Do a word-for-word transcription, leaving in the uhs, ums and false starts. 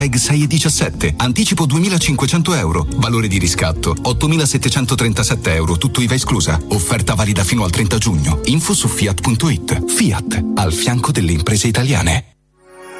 sei e diciassette, anticipo duemilacinquecento euro, valore di riscatto ottomilasettecentotrentasette euro, tutto I V A esclusa. Offerta valida fino al trenta giugno. Info su fiat punto it. Fiat, al fianco delle imprese italiane.